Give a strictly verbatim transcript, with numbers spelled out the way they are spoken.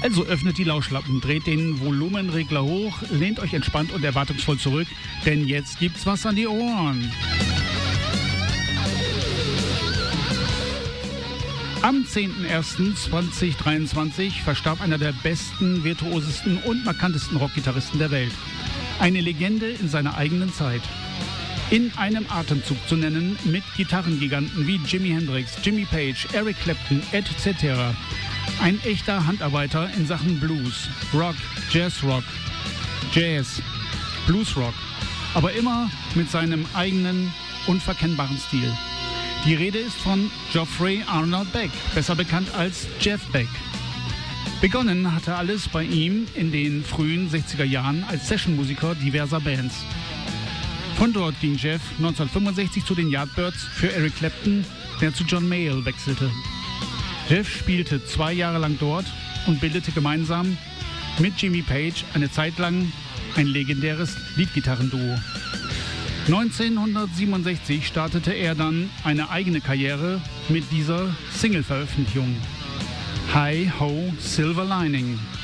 Also öffnet die Lauschlappen, dreht den Volumenregler hoch, lehnt euch entspannt und erwartungsvoll zurück, denn jetzt gibt's was an die Ohren. Am zehnten ersten zweitausenddreiundzwanzig verstarb einer der besten, virtuosesten und markantesten Rockgitarristen der Welt. Eine Legende in seiner eigenen Zeit. In einem Atemzug zu nennen mit Gitarrengiganten wie Jimi Hendrix, Jimmy Page, Eric Clapton et cetera. Ein echter Handarbeiter in Sachen Blues, Rock, Jazzrock, Jazz, Bluesrock, aber immer mit seinem eigenen, unverkennbaren Stil. Die Rede ist von Geoffrey Arnold Beck, besser bekannt als Jeff Beck. Begonnen hatte alles bei ihm in den frühen sechziger Jahren als Sessionmusiker diverser Bands. Von dort ging Jeff neunzehnhundertfünfundsechzig zu den Yardbirds für Eric Clapton, der zu John Mayall wechselte. Jeff spielte zwei Jahre lang dort und bildete gemeinsam mit Jimmy Page eine Zeit lang ein legendäres Leadgitarrenduo. neunzehnhundertsiebenundsechzig startete er dann eine eigene Karriere mit dieser Single-Veröffentlichung. Hi Ho Silver Lining.